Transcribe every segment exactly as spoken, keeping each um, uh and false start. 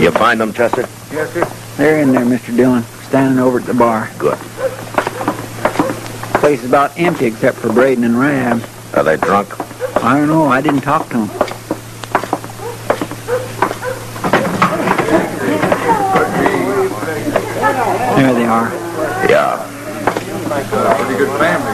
You find them, Chester? Yes, sir. They're in there, Mister Dillon, standing over at the bar. Good. The place is about empty except for Braden and Rab. Are they drunk? I don't know. I didn't talk to them. There they are. Yeah. Pretty good family.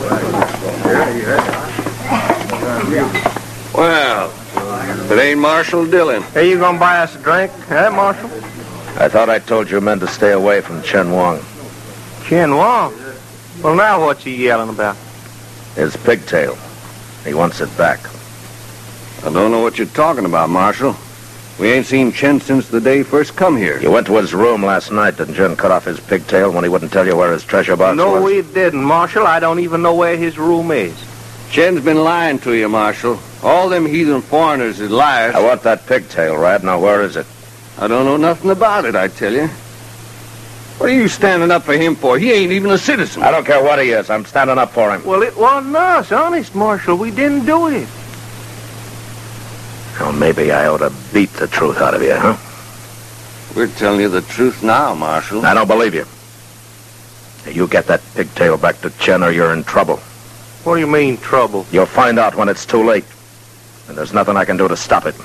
Well, if it ain't Marshal Dillon. Hey, you gonna buy us a drink, huh, Marshal? I thought I told you men to stay away from Chen Wong. Chen Wong? Well, now what's he yelling about? His pigtail. He wants it back. I don't know what you're talking about, Marshal. We ain't seen Chen since the day he first come here. You went to his room last night, didn't you, and cut off his pigtail when he wouldn't tell you where his treasure box no, was? No, we didn't, Marshal. I don't even know where his room is. Chen's been lying to you, Marshal. All them heathen foreigners is liars. I want that pigtail, Rab. Now, where is it? I don't know nothing about it, I tell you. What are you standing up for him for? He ain't even a citizen. I don't care what he is. I'm standing up for him. Well, it wasn't us, honest, Marshal. We didn't do it. Well, maybe I ought to beat the truth out of you, huh? We're telling you the truth now, Marshal. I don't believe you. You get that pigtail back to Chen or you're in trouble. What do you mean, trouble? You'll find out when it's too late. And there's nothing I can do to stop it.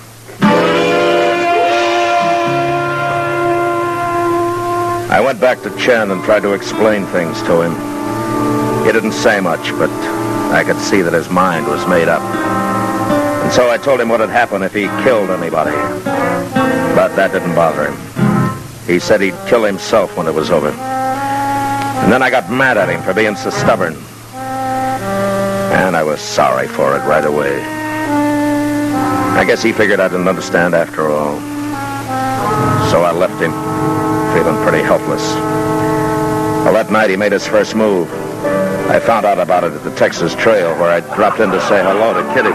I went back to Chen and tried to explain things to him. He didn't say much, but I could see that his mind was made up. And so I told him what had happened if he killed anybody. But that didn't bother him. He said he'd kill himself when it was over. And then I got mad at him for being so stubborn. And I was sorry for it right away. I guess he figured I didn't understand after all. So I left him, feeling pretty helpless. Well, that night he made his first move. I found out about it at the Texas Trail, where I dropped in to say hello to Kitty.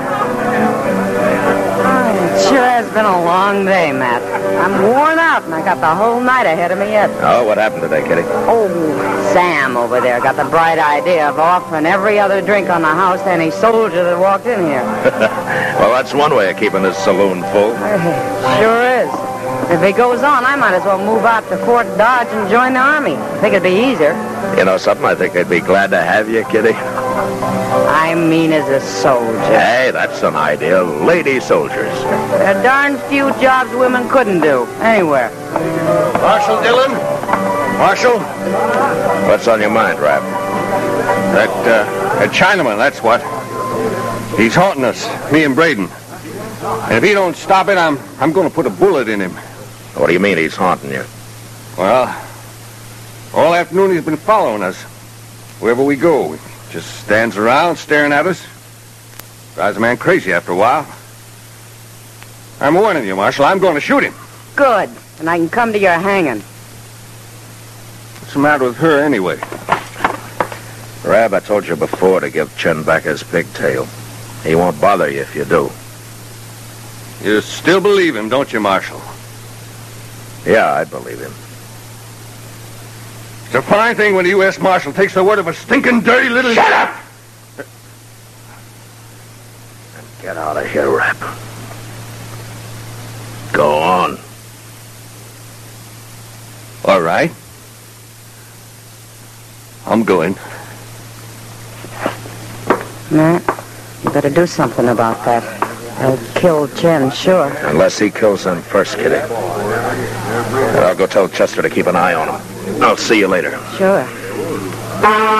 It sure has been a long day, Matt. I'm worn out, and I got the whole night ahead of me yet. Oh, what happened today, Kitty? Oh, Sam over there got the bright idea of offering every other drink on the house to any soldier that walked in here. Well, that's one way of keeping his saloon full. Sure is. If he goes on, I might as well move out to Fort Dodge and join the Army. I think it'd be easier. You know something? I think they'd be glad to have you, Kitty. I mean as a soldier. Hey, that's an idea. Lady soldiers. There are darn few jobs women couldn't do, anywhere. Marshal Dillon? Marshal? What's on your mind, Rab? That, uh, that Chinaman, that's what. He's haunting us, me and Braden. And if he don't stop it, I'm I'm going to put a bullet in him. What do you mean he's haunting you? Well, all afternoon he's been following us. Wherever we go, he just stands around staring at us. Drives a man crazy after a while. I'm warning you, Marshal. I'm going to shoot him. Good. And I can come to your hanging. What's the matter with her, anyway? Rab, I told you before to give Chen back his pigtail. He won't bother you if you do. You still believe him, don't you, Marshal? Yeah, I believe him. It's a fine thing when the U S Marshal takes the word of a stinking, dirty little... Shut up! Get out of here, Rab. Go on. All right. I'm going. Matt, you better do something about that. I'll kill Chen, sure. Unless he kills them first, Kitty. I'll go tell Chester to keep an eye on him. I'll see you later. Sure.